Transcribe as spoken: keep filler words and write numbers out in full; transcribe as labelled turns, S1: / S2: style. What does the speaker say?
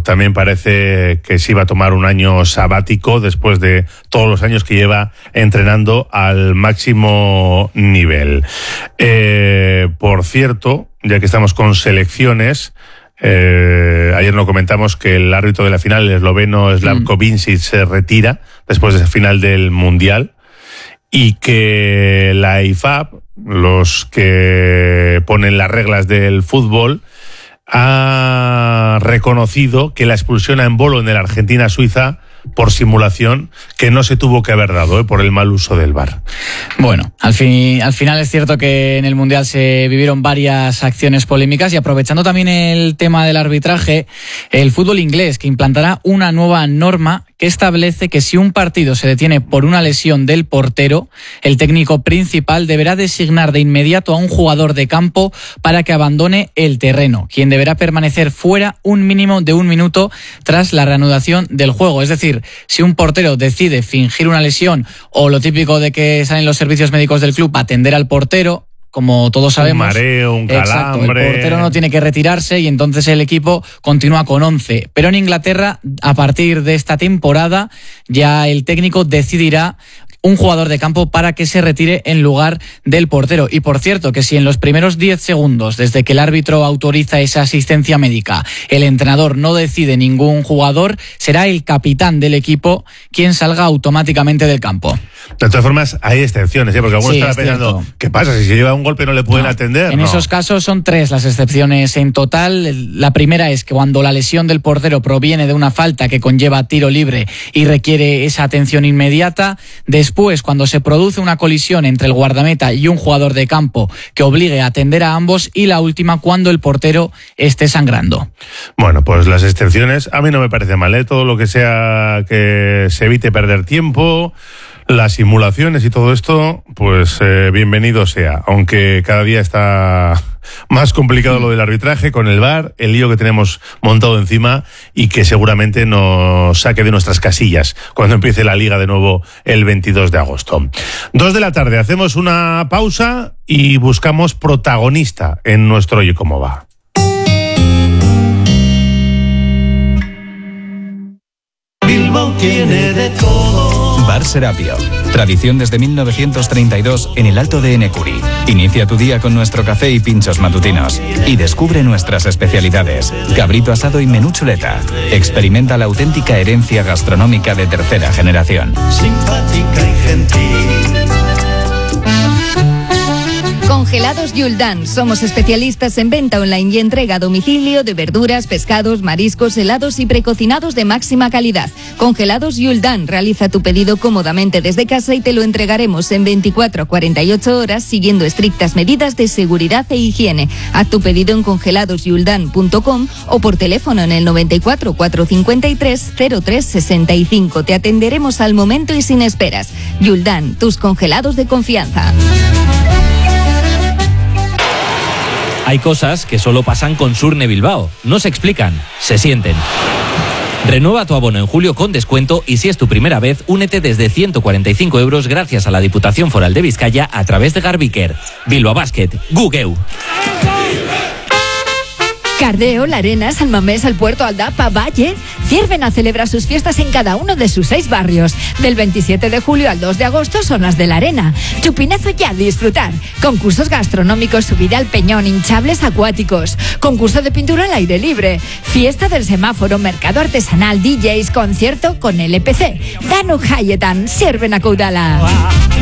S1: también parece que se iba a tomar un año sabático después de todos los años que lleva entrenando al máximo nivel. Eh, por cierto, ya que estamos con selecciones, eh, ayer nos comentamos que el árbitro de la final, el esloveno Slavko Vincic, se retira después de esa final del Mundial, y que la I F A B, los que ponen las reglas del fútbol, ha reconocido que la expulsión a Embolo en el Argentina-Suiza por simulación, que no se tuvo que haber dado, ¿eh? por el mal uso del V A R.
S2: Bueno, al, fin, al final es cierto que en el Mundial se vivieron varias acciones polémicas, y aprovechando también el tema del arbitraje, el fútbol inglés, que implantará una nueva norma que establece que si un partido se detiene por una lesión del portero, el técnico principal deberá designar de inmediato a un jugador de campo para que abandone el terreno, quien deberá permanecer fuera un mínimo de un minuto tras la reanudación del juego. Es decir, si un portero decide fingir una lesión, o lo típico de que salen los servicios médicos del club a atender al portero, como todos sabemos,
S1: un mareo, un calambre.
S2: Exacto, el portero no tiene que retirarse y entonces el equipo continúa con once. Pero en Inglaterra, a partir de esta temporada, ya el técnico decidirá un jugador de campo para que se retire en lugar del portero. Y por cierto, que si en los primeros diez segundos, desde que el árbitro autoriza esa asistencia médica, el entrenador no decide ningún jugador, será el capitán del equipo quien salga automáticamente del campo.
S1: De todas formas, hay excepciones, ¿eh? Porque algunos
S2: Sí,
S1: están pensando,
S2: cierto.
S1: ¿qué pasa? Si se lleva un golpe no le pueden
S2: No,
S1: atender.
S2: En
S1: no.
S2: esos casos son tres las excepciones en total. La primera es que cuando la lesión del portero proviene de una falta que conlleva tiro libre y requiere esa atención inmediata. Después, cuando se produce una colisión entre el guardameta y un jugador de campo que obligue a atender a ambos. Y la última, cuando el portero esté sangrando.
S1: Bueno, pues las excepciones a mí no me parece mal, ¿eh? Todo lo que sea que se evite perder tiempo, las simulaciones y todo esto, pues eh, bienvenido sea. Aunque cada día está más complicado lo del arbitraje con el V A R, el lío que tenemos montado encima, y que seguramente nos saque de nuestras casillas cuando empiece la Liga de nuevo el veintidós de agosto. Dos de la tarde, hacemos una pausa y buscamos protagonista en nuestro Oye Cómo Va.
S3: Bilbao tiene de todo.
S4: Bar Serapio. Tradición desde mil novecientos treinta y dos en el Alto de Enecuri. Inicia tu día con nuestro café y pinchos matutinos. Y descubre nuestras especialidades. Cabrito asado y menú chuleta. Experimenta la auténtica herencia gastronómica de tercera generación.
S3: Simpática y gentil.
S5: Congelados Yuldan. Somos especialistas en venta online y entrega a domicilio de verduras, pescados, mariscos, helados y precocinados de máxima calidad. Congelados Yuldan. Realiza tu pedido cómodamente desde casa y te lo entregaremos en veinticuatro a cuarenta y ocho horas siguiendo estrictas medidas de seguridad e higiene. Haz tu pedido en congelados yuldan punto com o por teléfono en el noventa y cuatro, cuatrocientos cincuenta y tres, cero tres sesenta y cinco. Te atenderemos al momento y sin esperas. Yuldan, tus congelados de confianza.
S6: Hay cosas que solo pasan con Surne Bilbao. No se explican, se sienten. Renueva tu abono en julio con descuento, y si es tu primera vez, únete desde ciento cuarenta y cinco euros gracias a la Diputación Foral de Vizcaya a través de Garbiker. Bilbao Basket, Gugeu.
S7: Cardeo, La Arena, San Mamés, El Puerto, Aldapa, Valle. Ciervena celebra sus fiestas en cada uno de sus seis barrios. Del veintisiete de julio al dos de agosto son las de La Arena. Chupinazo ya, disfrutar. Concursos gastronómicos, subida al peñón, hinchables acuáticos. Concurso de pintura al aire libre. Fiesta del semáforo, mercado artesanal, D Js, concierto con L P C. Danu Hayetan, Ciervena Caudala.